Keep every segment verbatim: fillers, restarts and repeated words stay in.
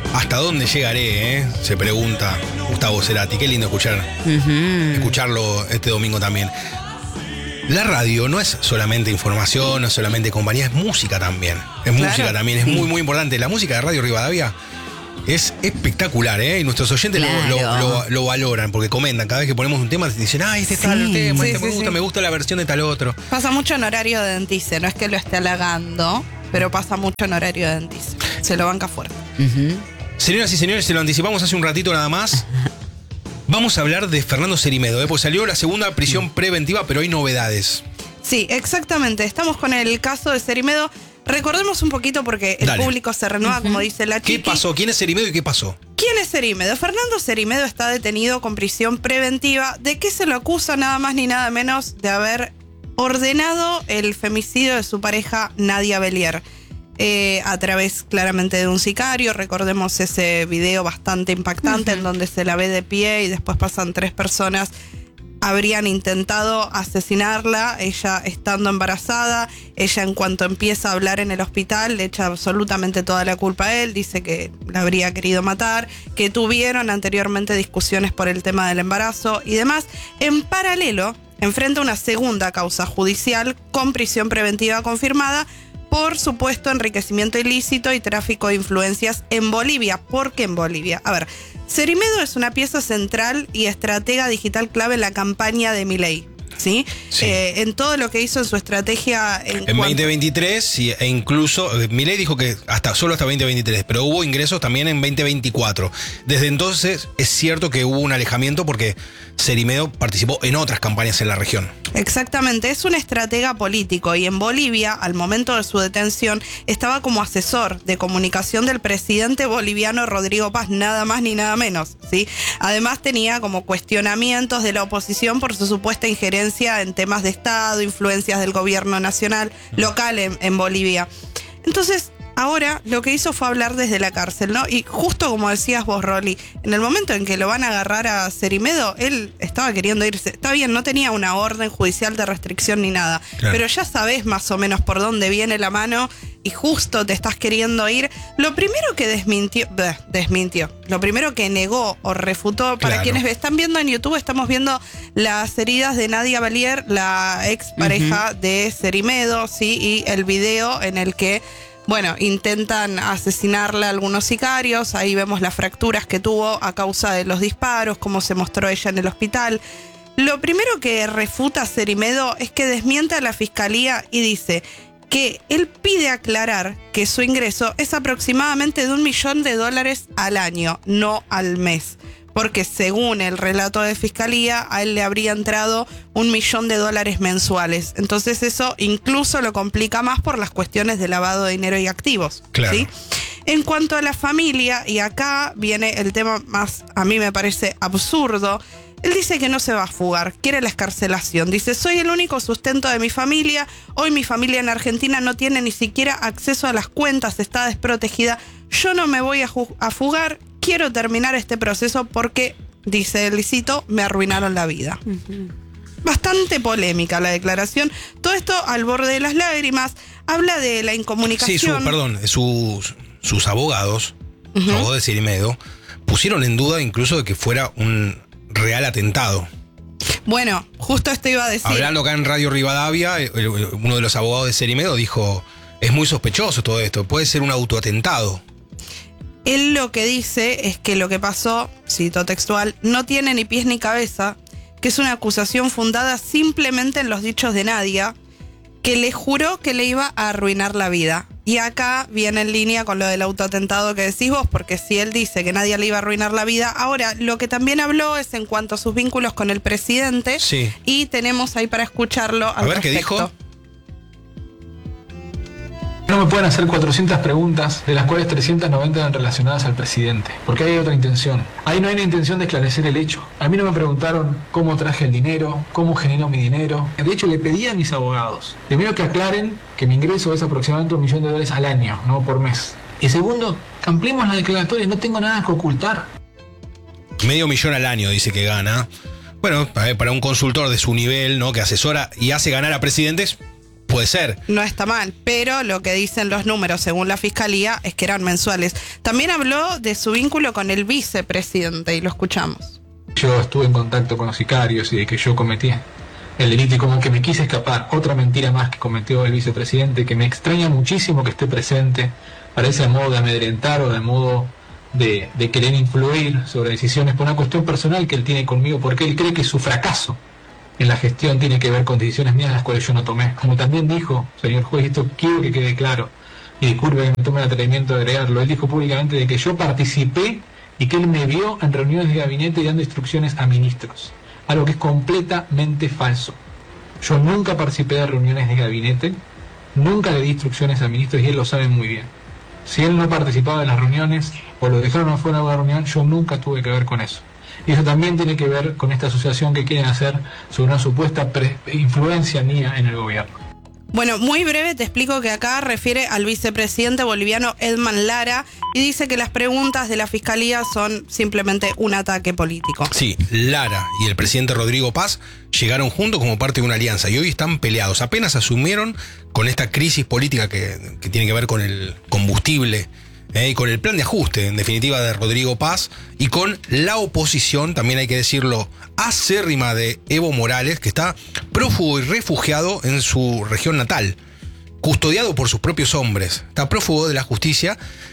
¿Hasta dónde llegaré? Eh? Se pregunta Gustavo Cerati. Qué lindo escuchar, uh-huh. escucharlo este domingo también. La radio no es solamente información, no es solamente compañía, es música también. Es claro. música también, es muy, muy importante. La música de Radio Rivadavia es espectacular, ¿eh? Y nuestros oyentes claro. lo, lo, lo, lo valoran, porque comentan. Cada vez que ponemos un tema, dicen, ah, este sí, tal tema, sí, este sí, me gusta, sí. me gusta la versión de tal otro. Pasa mucho en horario de Dentice, no es que lo esté halagando, pero pasa mucho en horario de Dentice. Se lo banca fuerte. Uh-huh. Señoras y señores, se lo anticipamos hace un ratito nada más. Vamos a hablar de Fernando Cerimedo, ¿eh? Pues salió la segunda prisión preventiva, pero hay novedades. Sí, exactamente. Estamos con el caso de Cerimedo. Recordemos un poquito porque el Dale. público se renueva, uh-huh. como dice la chiqui. ¿Qué pasó? ¿Quién es Cerimedo y qué pasó? ¿Quién es Cerimedo? Fernando Cerimedo está detenido con prisión preventiva. ¿De qué se lo acusa? Nada más ni nada menos de haber ordenado el femicidio de su pareja Nadia Belier. Eh, a través claramente de un sicario. Recordemos ese video bastante impactante uh-huh. en donde se la ve de pie y después pasan tres personas. Habrían intentado asesinarla, ella estando embarazada. Ella, en cuanto empieza a hablar en el hospital, le echa absolutamente toda la culpa a él, dice que la habría querido matar, que tuvieron anteriormente discusiones por el tema del embarazo y demás. En paralelo, enfrenta una segunda causa judicial con prisión preventiva confirmada por supuesto enriquecimiento ilícito y tráfico de influencias en Bolivia. ¿Por qué en Bolivia? A ver, Cerimedo es una pieza central y estratega digital clave en la campaña de Milei, ¿sí? sí. Eh, en todo lo que hizo en su estrategia. En, en cuanto... veinte veintitrés e incluso, Milei dijo que hasta solo hasta veinte veintitrés, pero hubo ingresos también en veinte veinticuatro. Desde entonces es cierto que hubo un alejamiento porque Cerimedo participó en otras campañas en la región. Exactamente, es un estratega político y en Bolivia, al momento de su detención, estaba como asesor de comunicación del presidente boliviano Rodrigo Paz, nada más ni nada menos, ¿sí? Además tenía como cuestionamientos de la oposición por su supuesta injerencia en temas de Estado, influencias del gobierno nacional, local en, en Bolivia. Entonces, ahora lo que hizo fue hablar desde la cárcel, ¿no? Y justo como decías vos, Rolly, en el momento en que lo van a agarrar a Cerimedo, él estaba queriendo irse. Está bien, no tenía una orden judicial de restricción ni nada, claro. pero ya sabés más o menos por dónde viene la mano y justo te estás queriendo ir. Lo primero que desmintió, bleh, desmintió, lo primero que negó o refutó, para claro. quienes están viendo en YouTube, estamos viendo las heridas de Nadia Belier, la ex pareja uh-huh. de Cerimedo, ¿sí? Y el video en el que bueno, intentan asesinarle a algunos sicarios. Ahí vemos las fracturas que tuvo a causa de los disparos, cómo se mostró ella en el hospital. Lo primero que refuta Cerimedo es que desmiente a la fiscalía y dice que él pide aclarar que su ingreso es aproximadamente de un millón de dólares al año, no al mes. Porque según el relato de fiscalía, a él le habría entrado un millón de dólares mensuales. Entonces eso incluso lo complica más por las cuestiones de lavado de dinero y activos. Claro. ¿Sí? En cuanto a la familia, y acá viene el tema más, a mí me parece absurdo, él dice que no se va a fugar, quiere la excarcelación. Dice, soy el único sustento de mi familia, hoy mi familia en Argentina no tiene ni siquiera acceso a las cuentas, está desprotegida, yo no me voy a, ju- a fugar, quiero terminar este proceso porque, dice el cito, me arruinaron la vida. Uh-huh. Bastante polémica la declaración. Todo esto al borde de las lágrimas. Habla de la incomunicación. Sí, su, perdón, sus, sus abogados, uh-huh. los abogados de Cerimedo, pusieron en duda incluso de que fuera un real atentado. Bueno, justo esto iba a decir. Hablando acá en Radio Rivadavia, uno de los abogados de Cerimedo dijo, es muy sospechoso todo esto, puede ser un autoatentado. Él lo que dice es que lo que pasó, cito textual, no tiene ni pies ni cabeza, que es una acusación fundada simplemente en los dichos de Nadia, que le juró que le iba a arruinar la vida. Y acá viene en línea con lo del autoatentado que decís vos, porque si él dice que Nadia le iba a arruinar la vida, ahora lo que también habló es en cuanto a sus vínculos con el presidente, sí. y tenemos ahí para escucharlo al A ver respecto. qué dijo. No me pueden hacer cuatrocientas preguntas, de las cuales trescientas noventa eran relacionadas al presidente, porque ahí hay otra intención. Ahí no hay una intención de esclarecer el hecho. A mí no me preguntaron cómo traje el dinero, cómo generó mi dinero. De hecho, le pedí a mis abogados, primero que aclaren que mi ingreso es aproximadamente un millón de dólares al año, no por mes. Y segundo, ampliemos la declaratoria, no tengo nada que ocultar. Medio millón al año dice que gana. Bueno, para un consultor de su nivel, ¿no? Que asesora y hace ganar a presidentes, Puede ser. No está mal, pero lo que dicen los números según la fiscalía es que eran mensuales. También habló de su vínculo con el vicepresidente y lo escuchamos. Yo estuve en contacto con los sicarios y de que yo cometí el delito y como que me quise escapar. Otra mentira más que cometió el vicepresidente, que me extraña muchísimo que esté presente. Parece a modo de amedrentar o de modo de, de querer influir sobre decisiones por una cuestión personal que él tiene conmigo, porque él cree que su fracaso en la gestión tiene que ver con decisiones mías las cuales yo no tomé. Como también dijo, señor juez, esto quiero que quede claro, y disculpe que me tome el atrevimiento de agregarlo, él dijo públicamente de que yo participé y que él me vio en reuniones de gabinete dando instrucciones a ministros, algo que es completamente falso. Yo nunca participé de reuniones de gabinete, nunca le di instrucciones a ministros y él lo sabe muy bien. Si él no participaba de las reuniones o lo dejaron afuera de una reunión, yo nunca tuve que ver con eso. Y eso también tiene que ver con esta asociación que quieren hacer sobre una supuesta influencia mía en el gobierno. Bueno, muy breve te explico que acá refiere al vicepresidente boliviano Edman Lara y dice que las preguntas de la fiscalía son simplemente un ataque político. Sí, Lara y el presidente Rodrigo Paz llegaron juntos como parte de una alianza y hoy están peleados. Apenas asumieron con esta crisis política que, que tiene que ver con el combustible, Eh, y con el plan de ajuste, en definitiva, de Rodrigo Paz, y con la oposición, también hay que decirlo, acérrima de Evo Morales, que está prófugo y refugiado en su región natal, custodiado por sus propios hombres, está prófugo de la justicia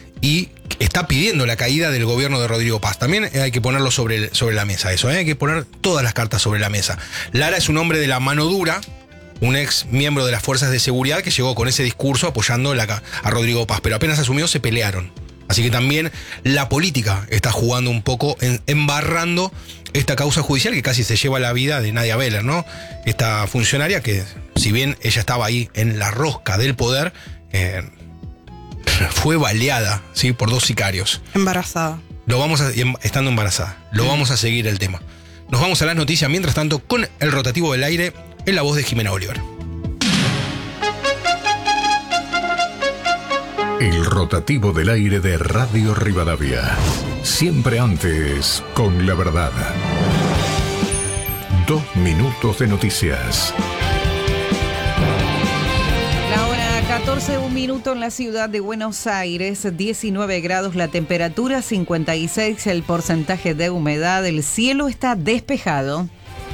y está pidiendo la caída del gobierno de Rodrigo Paz. También hay que ponerlo sobre, el, sobre la mesa, eso, ¿eh? Hay que poner todas las cartas sobre la mesa. Lara es un hombre de la mano dura, un ex miembro de las fuerzas de seguridad que llegó con ese discurso apoyando la, a Rodrigo Paz, pero apenas asumió se pelearon. Así que también la política está jugando un poco, en, embarrando esta causa judicial que casi se lleva la vida de Nadia Beller, ¿no? Esta funcionaria que, si bien ella estaba ahí en la rosca del poder, eh, fue baleada, ¿sí? Por dos sicarios. Embarazada. Lo vamos a, estando embarazada. Lo mm. vamos a seguir el tema. Nos vamos a las noticias, mientras tanto, con el rotativo del aire, en la voz de Jimena Oliver. El rotativo del aire de Radio Rivadavia. Siempre antes, con la verdad. Dos minutos de noticias. La hora catorce, un minuto en la ciudad de Buenos Aires, diecinueve grados la temperatura, cincuenta y seis el porcentaje de humedad, el cielo está despejado.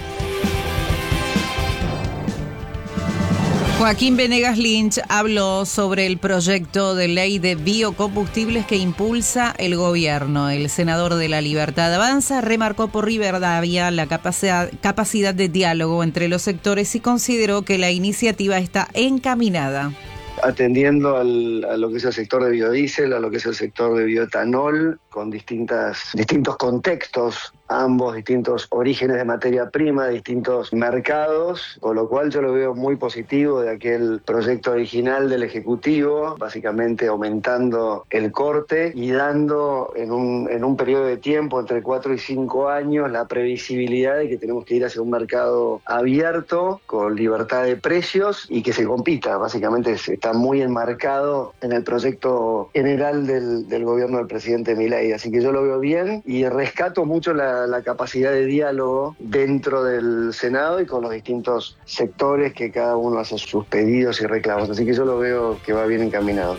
Joaquín Venegas Lynch habló sobre el proyecto de ley de biocombustibles que impulsa el gobierno. El senador de La Libertad Avanza remarcó por Rivadavia la capacidad, capacidad de diálogo entre los sectores y consideró que la iniciativa está encaminada. Atendiendo al, a lo que es el sector de biodiesel, a lo que es el sector de bioetanol, con distintas, distintos contextos, ambos distintos orígenes de materia prima, distintos mercados, con lo cual yo lo veo muy positivo de aquel proyecto original del Ejecutivo, básicamente aumentando el corte y dando en un, en un periodo de tiempo entre cuatro y cinco años la previsibilidad de que tenemos que ir hacia un mercado abierto, con libertad de precios y que se compita. Básicamente está muy enmarcado en el proyecto general del, del gobierno del presidente Milei. Así que yo lo veo bien y rescato mucho la, la capacidad de diálogo dentro del Senado y con los distintos sectores que cada uno hace sus pedidos y reclamos. Así que yo lo veo que va bien encaminado.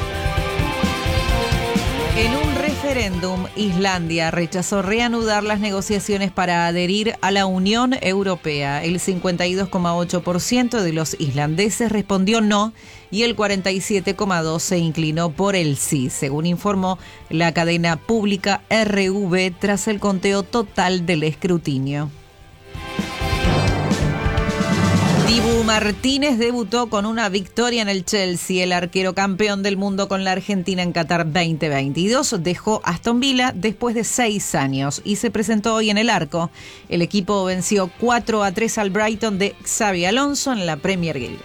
En un referéndum, Islandia rechazó reanudar las negociaciones para adherir a la Unión Europea. El cincuenta y dos coma ocho por ciento de los islandeses respondió no y el cuarenta y siete coma dos por ciento se inclinó por el sí, según informó la cadena pública R V tras el conteo total del escrutinio. Dibu Martínez debutó con una victoria en el Chelsea. El arquero campeón del mundo con la Argentina en Qatar veinte veintidós dejó Aston Villa después de seis años y se presentó hoy en el arco. El equipo venció cuatro a tres al Brighton de Xabi Alonso en la Premier League.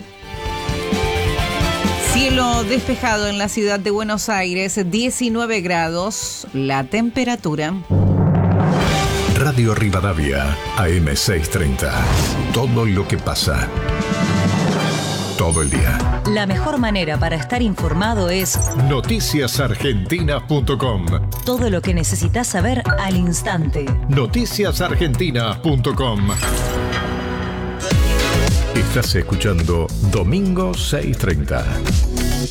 Cielo despejado en la ciudad de Buenos Aires, diecinueve grados la temperatura. Radio Rivadavia, A M seiscientos treinta. Todo lo que pasa. Todo el día. La mejor manera para estar informado es noticias argentinas punto com. Todo lo que necesitas saber al instante. noticias argentinas punto com. Estás escuchando Domingo seiscientos treinta.